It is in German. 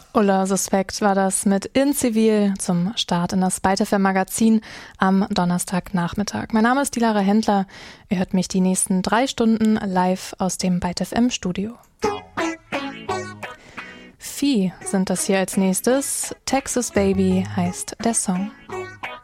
Ulla Suspekt war das mit In Zivil zum Start in das Byte FM Magazin am Donnerstagnachmittag. Mein Name ist Dilara Händler. Ihr hört mich die nächsten 3 Stunden live aus dem Byte FM Studio. Vieh sind das hier als nächstes. Texas Baby heißt der Song.